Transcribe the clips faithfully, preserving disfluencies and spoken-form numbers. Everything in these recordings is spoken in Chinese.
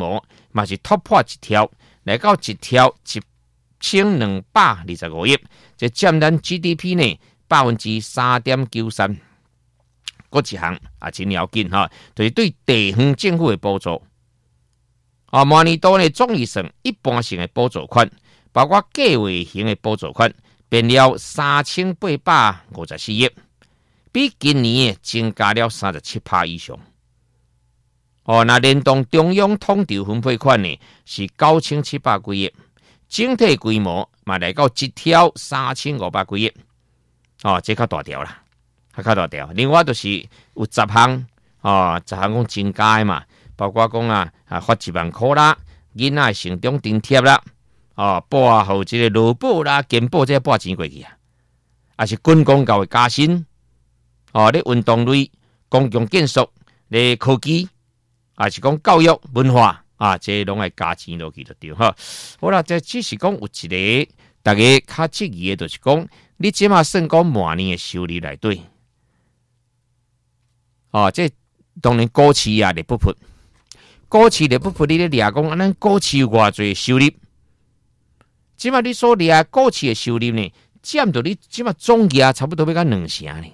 模嘛是突破一条，来到一条一千两百二十五亿，这占咱 G D P 呢百分之三点九三。嗰一项啊，真要紧哈，就是对地方政府的补助。啊，明年度呢总预算一般性的补助款，包括计划型的补助款，变了三千八百五十四亿，比今年增加了三十七趴以上。哦，那联动中央统筹分配款呢是九千七百几亿，整体规模嘛来到一条三千五百几亿。哦，这较大条啦。较大条，另外就是有十项哦，十项讲增加的嘛，包括讲啊啊发一万块啦，囡仔成长津贴啦，哦，拨互这个劳保啦、健保这拨钱过去啊，啊是军公教的加薪，哦，咧运动类、公共建设、咧科技，啊是讲教育、文化啊，这拢会加钱落去就对哈。好啦，这只是讲有一个大家较质疑的，就是讲你即马算讲明年的收入内底。哦，这当然股市啊，你不破，股市你不破，你咧掠讲啊，咱股市有偌济收入，即马你所掠股市的收入呢，占到你即马总额差不多要到两成呢。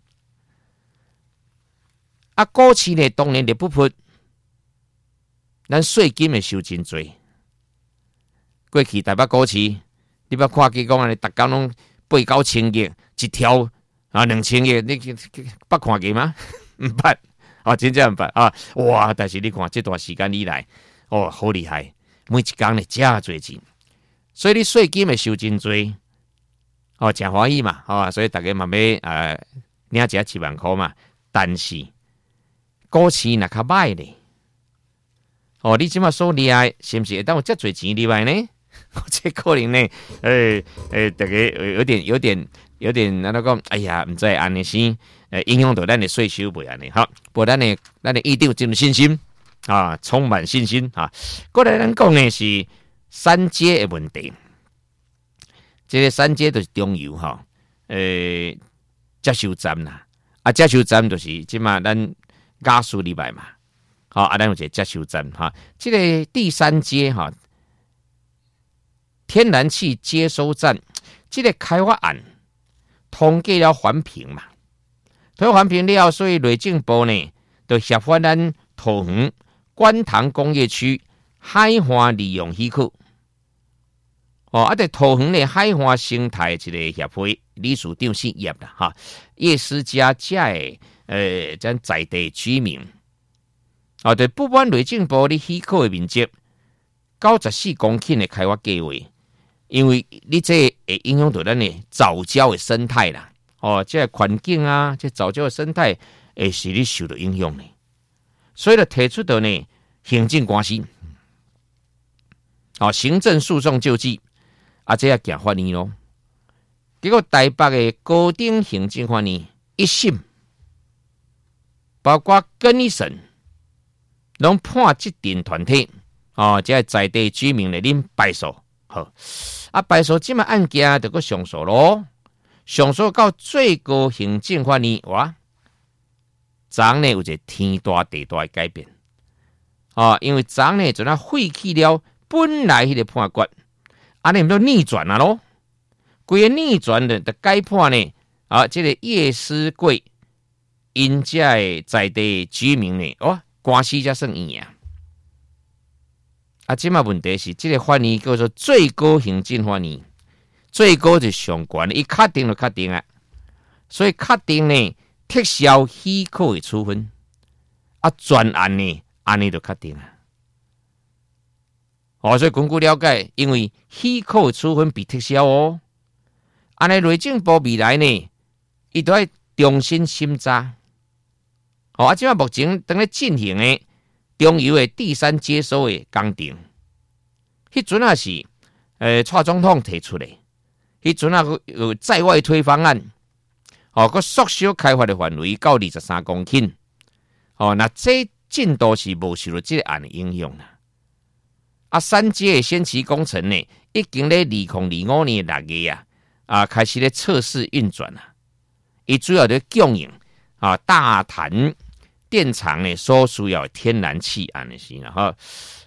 啊，股市呢，当然你不破，咱税金的收真多。过去台北股市，你捌看见讲啊，逐工拢八九千亿一条啊，两千亿，你捌看见吗？唔捌啊，真正唔捌啊！哇！但是你看这段时间以来，哦，好厉害，每一工呢真多钱，所以你税金会收真多，哦，真欢喜嘛，哦，所以大家嘛要呃领一七万块嘛。但是股市若较歹咧，哦，你即马所厉害，是不是会当有遮多钱入来呢？这可能呢，诶、欸、诶，大家有点有点有点那个讲，哎呀，唔知安尼先。呃，影响到咱的税收袂安尼哈，不过咱的咱的议长真有信心啊，充满信心啊。过来咱讲的是三阶的问题，这个三阶就是中油哈，呃，接收站啦，啊，接收站就是即嘛咱加速入来嘛，好啊，咱有一个接收站哈，这个第三阶哈，天然气接收站，这个开发案通过了环评嘛。推环评了，所以内政部呢，就协发咱桃园观塘工业区海岸利用许可。哦，啊，在桃园的海岸生态一个协会理事长是叶啦，哈，叶思佳家的呃，咱在地居民，哦，对，不管内政部的许可的面积九十四公顷的开发计划，因为你这会影响到咱的藻礁的生态啦。哦，这环境啊，这藻礁的生态会使你受到影响呢，所以就提出的呢行政官司，哦，行政诉讼救济，啊，这要行法院咯。结果台北的高等行政法院一审，包括更一审，拢判这定团体，哦，这在地居民来恁败诉，好，啊，败诉这么案件就个上诉咯。上诉到最高行政法院，哇，昨呢有一个天大地大的改变，哦，因为昨呢就那废弃了本来迄个判决，安尼唔就逆转啊咯，规个逆转的的改判呢，啊，这个叶思贵因家的在地居民呢，哇，官司才算赢啊！啊，即嘛问题是，这个法院叫做最高行政法院。最高就上悬，伊确定就确定啊，所以确定呢撤销许可的处分，啊，专案呢安尼就确定啊。哦，所以根据了解，因为许可的处分被撤销哦，安尼内政部未来呢，伊都要重新审查。哦，啊，即马目前正在进行的中油的第三接收的工程，迄阵也是，呃，蔡总统提出的。迄阵啊，有在外推方案，哦，佮缩小开发的范围到二十三公顷，哦，那这进度是无受到这个案的影响啦。啊，三阶的先期工程呢，已经咧二零二五年六月啊，啊开始咧测试运转啦。伊主要咧供应啊大潭电厂呢所需要的天然气安尼是啦哈。